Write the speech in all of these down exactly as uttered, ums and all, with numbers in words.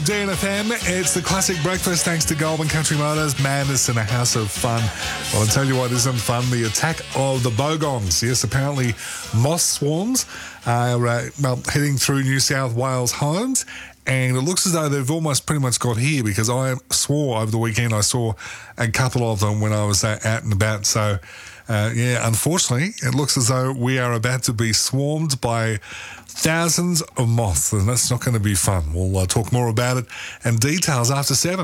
G N F M. It's the classic breakfast thanks to Goulburn Country Motors. Madness in a house of fun. Well, I'll tell you what isn't fun. The attack of the bogongs. Yes, apparently moth swarms are uh, well, heading through New South Wales homes. And it looks as though they've almost pretty much got here, because I swore over the weekend I saw a couple of them when I was uh, out and about. So, uh, yeah, unfortunately, it looks as though we are about to be swarmed by thousands of moths, and that's not going to be fun. We'll uh, talk more about it and details after seven.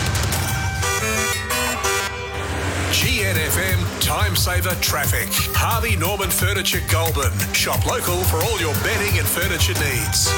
G N F M Time Saver Traffic. Harvey Norman Furniture Goulburn. Shop local for all your bedding and furniture needs.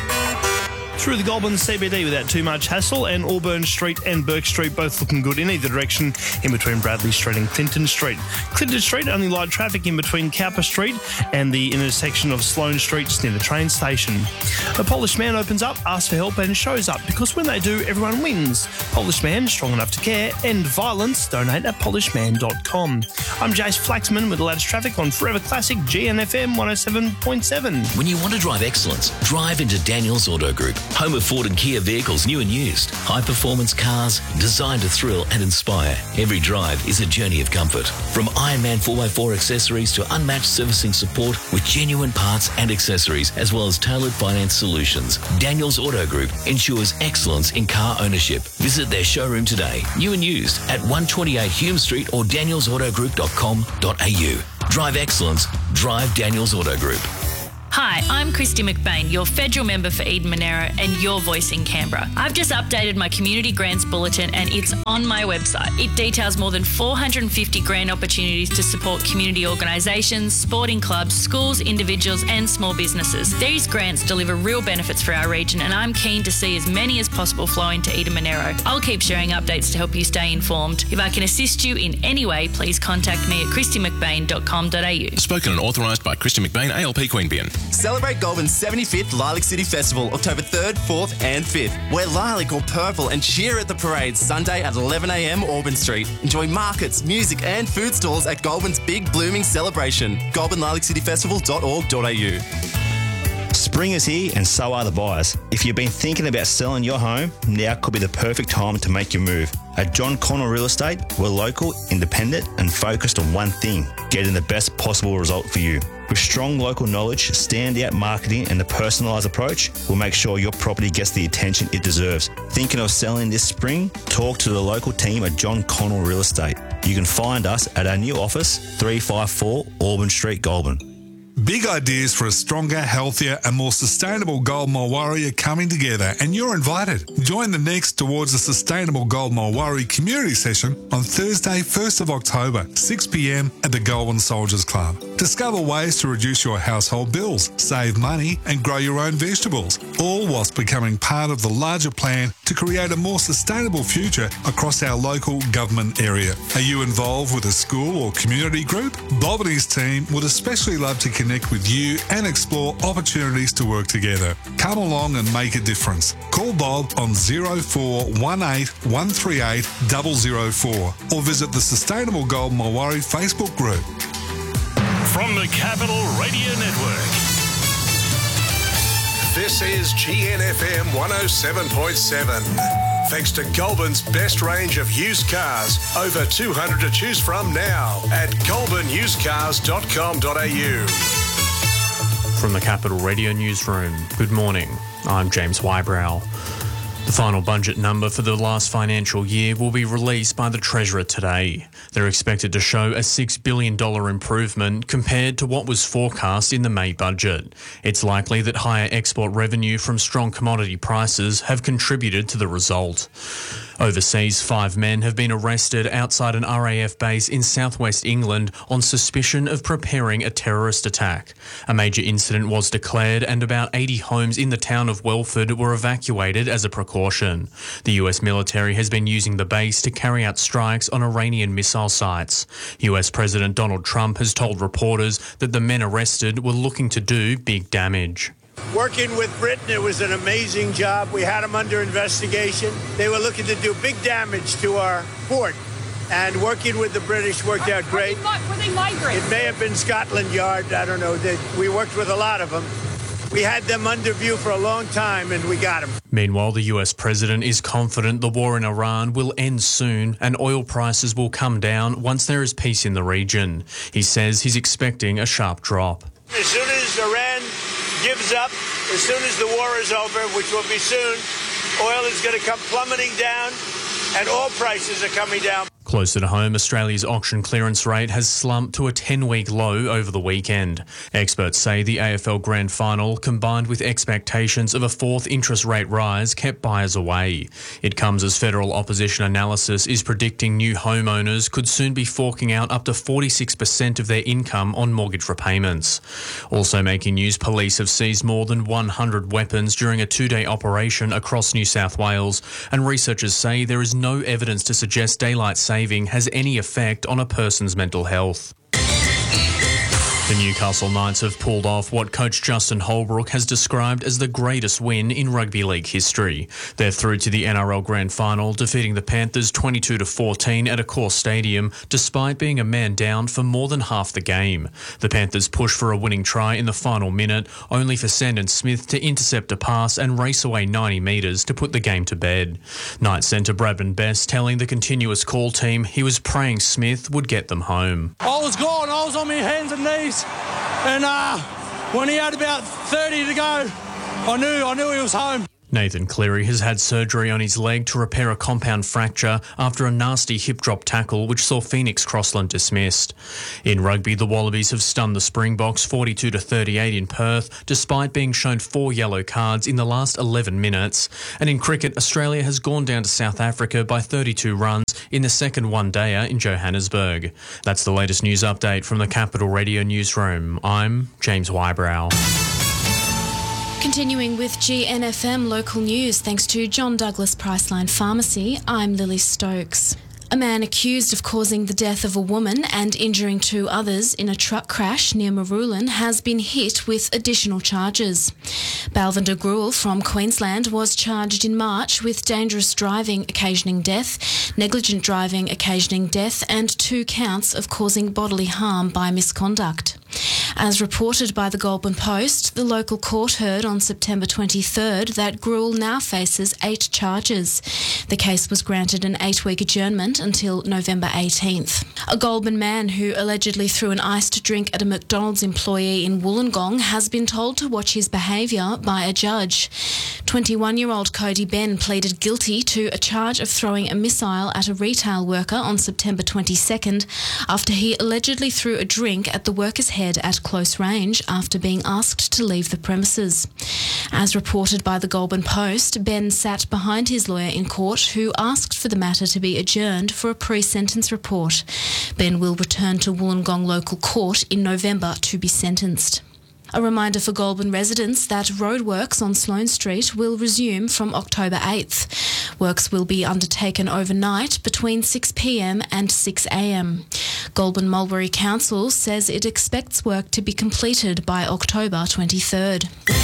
Through the Goulburn C B D without too much hassle, and Auburn Street and Burke Street both looking good in either direction in between Bradley Street and Clinton Street. Clinton Street, only light traffic in between Cowper Street and the intersection of Sloane Street just near the train station. A Polish man opens up, asks for help and shows up, because when they do, everyone wins. Polish Man, strong enough to care. End violence. Donate at polish man dot com. I'm Jace Flaxman with the latest traffic on Forever Classic G N F M one oh seven point seven. When you want to drive excellence, drive into Daniels Auto Group. Home of Ford and Kia vehicles, new and used. High-performance cars designed to thrill and inspire. Every drive is a journey of comfort. From Ironman four by four accessories to unmatched servicing support with genuine parts and accessories, as well as tailored finance solutions. Daniels Auto Group ensures excellence in car ownership. Visit their showroom today, new and used, at one twenty-eight Hume Street or daniels auto group dot com dot a u. Drive excellence. Drive Daniels Auto Group. Hi, I'm Christy McBain, your federal member for Eden Monaro and your voice in Canberra. I've just updated my Community Grants Bulletin and it's on my website. It details more than four hundred fifty grant opportunities to support community organisations, sporting clubs, schools, individuals and small businesses. These grants deliver real benefits for our region and I'm keen to see as many as possible flow into Eden Monaro. I'll keep sharing updates to help you stay informed. If I can assist you in any way, please contact me at christy mcbain dot com dot a u. Spoken and authorised by Christy McBain, A L P Queanbeyan. Celebrate Goulburn's seventy-fifth Lilac City Festival, October third, fourth and fifth. Wear lilac or purple and cheer at the parade Sunday at eleven a m Auburn Street. Enjoy markets, music and food stalls at Goulburn's big blooming celebration. goulburn lilac city festival dot org dot a u. Spring is here and so are the buyers. If you've been thinking about selling your home, now could be the perfect time to make your move. At John Connell Real Estate, we're local, independent and focused on one thing, getting the best possible result for you. With strong local knowledge, standout marketing and a personalised approach, we'll make sure your property gets the attention it deserves. Thinking of selling this spring? Talk to the local team at John Connell Real Estate. You can find us at our new office, three fifty-four Auburn Street, Goulburn. Big ideas for a stronger, healthier and more sustainable Goulburn Mulwaree are coming together and you're invited. Join the next towards a sustainable Goulburn Mulwaree community session on Thursday, first of October, six p m at the Goulburn Soldiers Club. Discover ways to reduce your household bills, save money and grow your own vegetables, all whilst becoming part of the larger plan to create a more sustainable future across our local government area. Are you involved with a school or community group? Bob and his team would especially love to connect with you and explore opportunities to work together. Come along and make a difference. Call Bob on zero four one eight one three eight zero zero four or visit the Sustainable Goulburn Mulwaree Facebook group. From the Capital Radio Network, this is G N F M one oh seven point seven. Thanks to Goulburn's best range of used cars, over two hundred to choose from now at goulburn used cars dot com dot a u. From the Capital Radio Newsroom, good morning. I'm James Wybrow. The final budget number for the last financial year will be released by the Treasurer today. They're expected to show a six billion dollars improvement compared to what was forecast in the May budget. It's likely that higher export revenue from strong commodity prices have contributed to the result. Overseas, five men have been arrested outside an R A F base in southwest England on suspicion of preparing a terrorist attack. A major incident was declared and about eighty homes in the town of Welford were evacuated as a precaution. The U S military has been using the base to carry out strikes on Iranian missile sites. U S President Donald Trump has told reporters that the men arrested were looking to do big damage. Working with Britain, it was an amazing job. We had them under investigation. They were looking to do big damage to our port. And working with the British worked out great. Were they migrants? It may have been Scotland Yard. I don't know. They, we worked with a lot of them. We had them under view for a long time, and we got them. Meanwhile, the U S president is confident the war in Iran will end soon and oil prices will come down once there is peace in the region. He says he's expecting a sharp drop. As soon as Iran gives up, as soon as the war is over, which will be soon, oil is going to come plummeting down and all prices are coming down. Closer to home, Australia's auction clearance rate has slumped to a ten-week low over the weekend. Experts say the A F L Grand Final, combined with expectations of a fourth interest rate rise, kept buyers away. It comes as federal opposition analysis is predicting new homeowners could soon be forking out up to forty-six percent of their income on mortgage repayments. Also making news, police have seized more than one hundred weapons during a two-day operation across New South Wales, and researchers say there is no evidence to suggest daylight saving has any effect on a person's mental health. The Newcastle Knights have pulled off what coach Justin Holbrook has described as the greatest win in rugby league history. They're through to the N R L Grand Final, defeating the Panthers twenty-two to fourteen at Accor Stadium, despite being a man down for more than half the game. The Panthers pushed for a winning try in the final minute, only for Sandon Smith to intercept a pass and race away ninety metres to put the game to bed. Knights centre Bradman Best telling the continuous call team he was praying Smith would get them home. I was gone, I was on my hands and knees. And uh, when he had about thirty to go, I knew I knew he was home. Nathan Cleary has had surgery on his leg to repair a compound fracture after a nasty hip drop tackle which saw Phoenix Crossland dismissed. In rugby, the Wallabies have stunned the Springboks forty-two to thirty-eight in Perth, despite being shown four yellow cards in the last eleven minutes. And in cricket, Australia has gone down to South Africa by thirty-two runs in the second one-dayer in Johannesburg. That's the latest news update from the Capital Radio newsroom. I'm James Wybrow. Continuing with G N F M local news, thanks to John Douglas Priceline Pharmacy, I'm Lily Stokes. A man accused of causing the death of a woman and injuring two others in a truck crash near Maroolin has been hit with additional charges. Balvinder Gruel from Queensland was charged in March with dangerous driving occasioning death, negligent driving occasioning death and two counts of causing bodily harm by misconduct. As reported by the Goulburn Post, the local court heard on September twenty-third that Gruel now faces eight charges. The case was granted an eight-week adjournment until November eighteenth. A Goulburn man who allegedly threw an iced drink at a McDonald's employee in Wollongong has been told to watch his behaviour by a judge. twenty-one-year-old Cody Ben pleaded guilty to a charge of throwing a missile at a retail worker on September twenty-second after he allegedly threw a drink at the worker's head at close range after being asked to leave the premises. As reported by the Goulburn Post, Ben sat behind his lawyer in court, who asked for the matter to be adjourned for a pre-sentence report. Ben will return to Wollongong Local Court in November to be sentenced. A reminder for Goulburn residents that roadworks on Sloane Street will resume from October eighth. Works will be undertaken overnight between six p m and six a m. Goulburn Mulberry Council says it expects work to be completed by October twenty-third.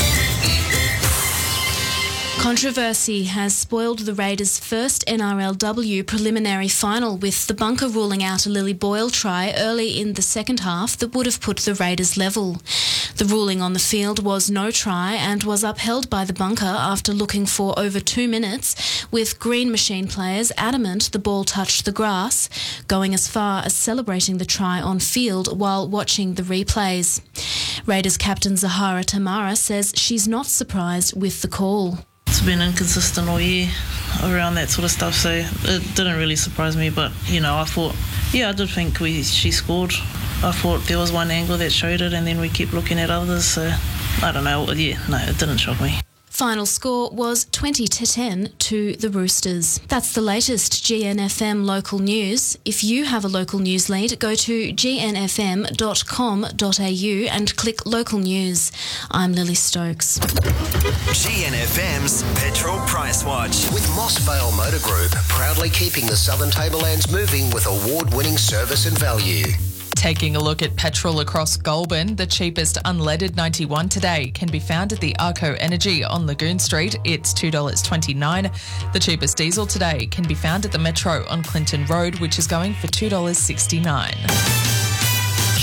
Controversy has spoiled the Raiders' first N R L W preliminary final, with the bunker ruling out a Lily Boyle try early in the second half that would have put the Raiders level. The ruling on the field was no try and was upheld by the bunker after looking for over two minutes, with Green Machine players adamant the ball touched the grass, going as far as celebrating the try on field while watching the replays. Raiders captain Zahara Tamara says she's not surprised with the call. It's been inconsistent all year around that sort of stuff, so it didn't really surprise me. But, you know, I thought, yeah, I did think we she scored. I thought there was one angle that showed it, and then we kept looking at others, so I don't know. Yeah, no, it didn't shock me. Final score was twenty to ten to the Roosters. That's the latest G N F M local news. If you have a local news lead, go to g n f m dot com dot a u and click local news. I'm Lily Stokes. G N F M's Petrol Price Watch. With Moss Vale Motor Group, proudly keeping the Southern Tablelands moving with award-winning service and value. Taking a look at petrol across Goulburn, the cheapest unleaded ninety-one today can be found at the Arco Energy on Lagoon Street. It's two dollars twenty-nine. The cheapest diesel today can be found at the Metro on Clinton Road, which is going for two dollars sixty-nine.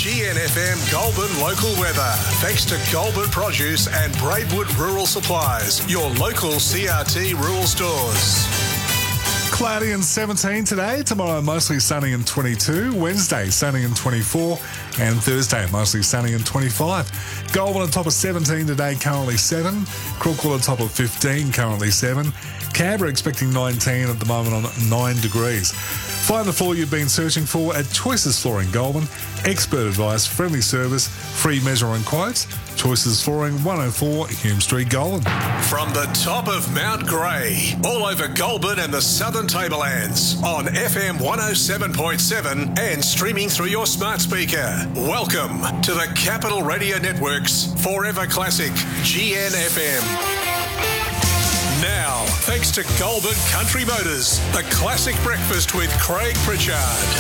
G N F M Goulburn local weather. Thanks to Goulburn Produce and Braidwood Rural Supplies, your local C R T rural stores. Cloudy and seventeen today. Tomorrow, mostly sunny and twenty-two. Wednesday, sunny and twenty-four. And Thursday, mostly sunny and twenty-five. Goulburn on top of seventeen today, currently seven. Crookwell on top of fifteen, currently seven. Canberra expecting nineteen at the moment on nine degrees. Find the floor you've been searching for at Choices Flooring Goulburn. Expert advice, friendly service, free measuring quotes. Choices Flooring, one oh four Hume Street, Goulburn. From the top of Mount Grey, all over Goulburn and the Southern Tablelands, on F M one oh seven point seven and streaming through your smart speaker. Welcome to the Capital Radio Network's Forever Classic G N F M. Now, thanks to Goulburn Country Motors, the classic breakfast with Craig Pritchard.